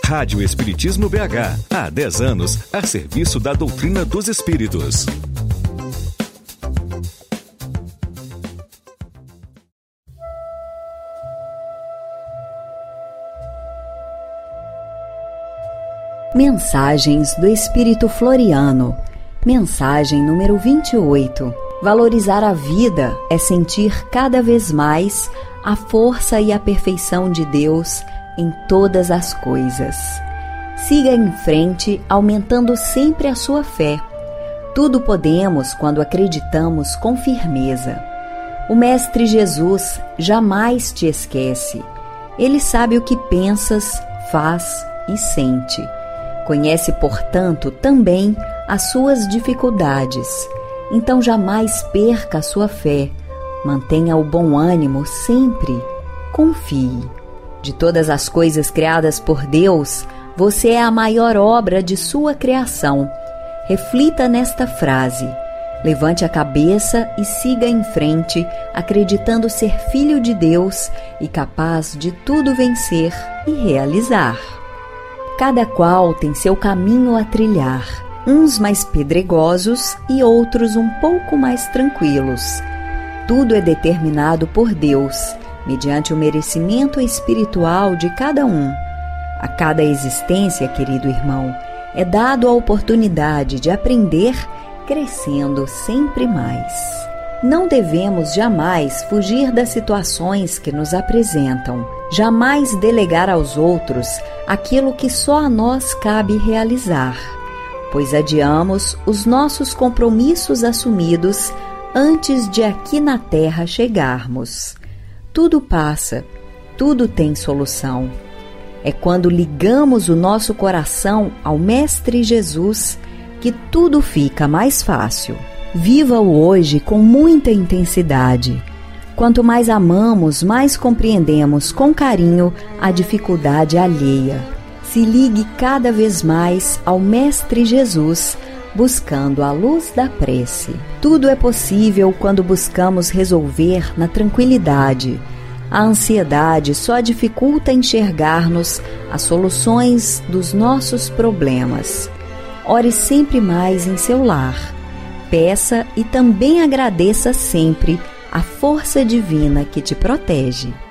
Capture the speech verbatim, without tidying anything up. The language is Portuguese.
Rádio Espiritismo B H, há dez anos, a serviço da doutrina dos espíritos. Mensagens do Espírito Floriano. Mensagem número vinte e oito. Valorizar a vida é sentir cada vez mais a força e a perfeição de Deus em todas as coisas. Siga em frente, aumentando sempre a sua fé. Tudo podemos quando acreditamos com firmeza. O Mestre Jesus jamais te esquece. Ele sabe o que pensas, faz e sente. Conhece, portanto, também as suas dificuldades. Então jamais perca a sua fé. Mantenha o bom ânimo sempre. Confie. De todas as coisas criadas por Deus, você é a maior obra de sua criação. Reflita nesta frase. Levante a cabeça e siga em frente, acreditando ser filho de Deus e capaz de tudo vencer e realizar. Cada qual tem seu caminho a trilhar, uns mais pedregosos e outros um pouco mais tranquilos. Tudo é determinado por Deus, mediante o merecimento espiritual de cada um. A cada existência, querido irmão, é dado a oportunidade de aprender, crescendo sempre mais. Não devemos jamais fugir das situações que nos apresentam, jamais delegar aos outros aquilo que só a nós cabe realizar, pois adiamos os nossos compromissos assumidos antes de aqui na terra chegarmos. Tudo passa, tudo tem solução. É quando ligamos o nosso coração ao Mestre Jesus que tudo fica mais fácil. Viva-o hoje com muita intensidade. Quanto mais amamos, mais compreendemos com carinho a dificuldade alheia. Se ligue cada vez mais ao Mestre Jesus, buscando a luz da prece. Tudo é possível quando buscamos resolver na tranquilidade. A ansiedade só dificulta enxergar-nos as soluções dos nossos problemas. Ore sempre mais em seu lar. Peça e também agradeça sempre a força divina que te protege.